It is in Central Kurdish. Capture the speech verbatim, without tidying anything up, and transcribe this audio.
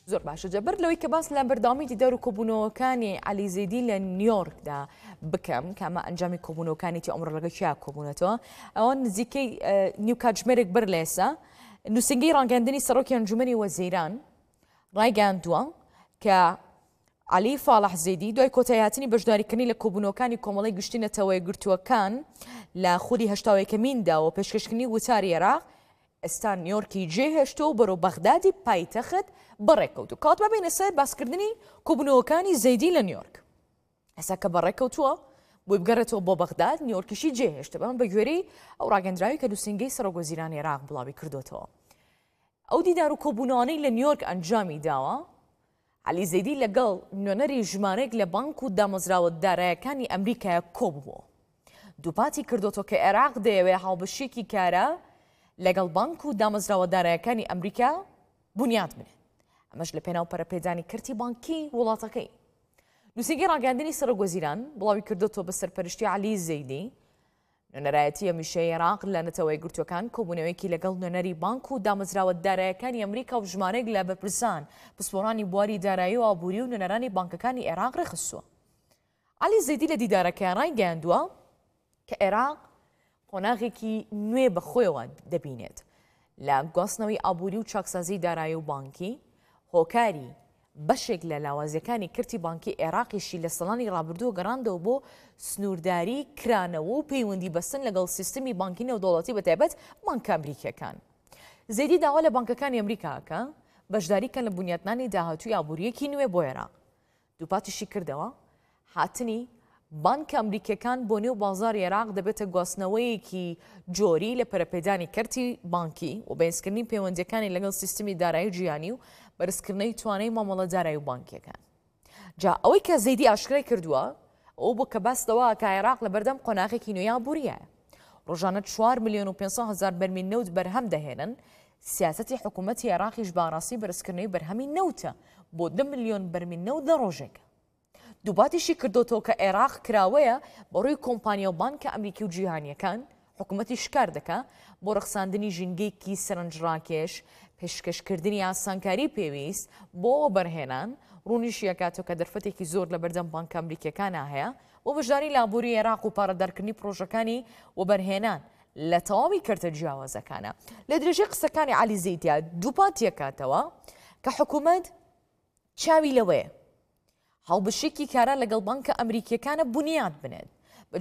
زۆر باشە جەبەر لەوەی کە باس لە بەرداوامیتی دەور و کۆبوونەوەکانی عەلی زەیدی لە نیویۆرکدا بکەم کە ئەمە ئەنجامی کۆبوونەوەکانیتی ئەمڕۆ لەگەڵ کیا کۆبوونەتەوە ئەوە نزیکەی نیو کاتژمێرێک بەر لە ئێستا نووسنگەی ڕاگەاندنی سەرۆکی ئەنجومەنی وەزیران ڕایگەاندووە کە عەلی فاڵح زەیدی دوای کۆتایهاتنی بەشداریکردنی لە کۆبوونەوەکانی کۆمەڵی گشتی نەتەوەی گرتووەکان لە خودی هەشتا و یەکەمیندا و پێشکەشکردنی وتاری عێراق ئێستا نیویۆرکی جێهێشتۆ و بەرەو بەغدادی پایتەخت بەڕێکەوتو کات ببینە سەر باسکردنی کۆبوونەوەکانی زەیدی لە نیویۆرک ئێستا کە بەڕێکەوتووە بۆی بگەڕێتەوە بۆ بەغداد نیویۆرکیشی جێهێشتە بەم بە گوێرەی ئەو ڕاگەندراوی کە نووسنگەی سەرۆکوەزیرانی عێراق بڵاوی کردوتەوە ئەو دیدار و کۆبوونەوانەی لە نیویۆرک ئەنجامی داوە عەلی زەیدی لەگەڵ نوێنەری ژمارەیەک لە بانک و دامەزراوە دارایەکانی ئەمریکایە کۆبووە دووپاتی کردوتەوە کە عێراق دەیەوێ هاوبەشێکی کارە لەگەڵ بانک و دامەزراوە دارایەکانی ئەمریکا بنیاد بنێت ئەمەش لە پێناو پەرەپێدانی کردی بانکی وڵاتەکەی نووسنگەی ڕاگەاندنی سەرۆکوەزیران بڵاوی کردوتەوە بە سەرپەرشتی عەلی زەیدی نوێنەرایەتی هەمیشەیی عێراق لە نەتەوەی گرتوەکان کۆبوونەوەیەکی لەگەڵ نوێنەری بانک و دامەزراوە دارایەکانی ئەمریکا و ژمارەیەک لە بەرپرسان پسپۆڕانی بواری دارایی و ئابووری و نوێنەرانی بانکەکانی عێراق ڕێخستووە عەلی زەیدی لە دیدارەکەیان ڕایگەیاندووە کە عێراق قۆناغێکی نوێ بەخۆیەوە دەبینێت لە گواستنەوەی ئابووری و چاکسازی دارایی و بانکی هۆکاری بەشێک لە لاوازیەکانی کردی بانکی عێراقیشی لە سەڵانی ڕابردووە گەڕاندەوە بۆ سنوورداری کرانەوە و پەیوەندی بەستن لەگەڵ سیستمی بانکی نێودەوڵەتی بەتایبەت بانکە ئەمریکیەکان زەیدی داوا لە بانکەکانی ئەمریکاکە بەشداریکەن لە بنیاتنانی داهاتووی ئابووریەکی نوێ بۆ عێراق دووپاتیشی کردەوە هاتنی بانکە ئەمریکیەکان بۆ نێو بازاڕی عێراق دەبێتە گواستنەوەیەکی جۆری لە پەرەپێدانی کردی بانکی و بەهێزکردنی پەیوەندیەکانی لەگەڵ سیستمی دارایی جیهانی و بەرزکردنەوەی توانای مامەڵە دارایی و بانکیەکان جا ئەوەی کە زەیدی ئاشکرای کردووە ئەو بۆ کە باستەوە کە عێراق لە بەردەم قۆناغێکی نوێی ئابووریە ڕۆژانە چوار ملیۆن و پێنج هەزار بەرمیل نەوت بەرهەم دەهێنن سیاسەتی حکوومەتی عێراقیش باڕاستی بەرزکردنەوەی بەرهەمی نەوتە بۆ دە ملیۆن بەرمیل نەوت لە ڕۆژێک دووباتیشی کردوتەوە کە عێراق کراوەیە بە ڕووی کۆمپانیا و بانکە ئەمریکی و جیهانیەکان حکوومەتی شکار دەکا بۆ ڕەخساندنی ژینگەیەکی سەرنجڕاکێش پێشکەشکردنی ئاسانکاری پێویست بۆ بەرهێنان ڕوونیشی ئەکاتەوە کە دەرفەتێکی زۆر لە بەردەم بانکە ئەمریکیەکانە هەیە بۆ بەشداری لە ئابووری عێراق و پارەدارکردنی پرۆژەکانی و بەرهێنان لە تەواوی کەرتە جیاوازەکانە لە درێژەی قسەکانی عەلی زەیدی دووپاتی ئەکاتەوە کە حکوومەت چاوی لەوەیە هاوبەشێکی کارە لەگەڵ بانکە ئەمریکیەکانە بنیاد بنێت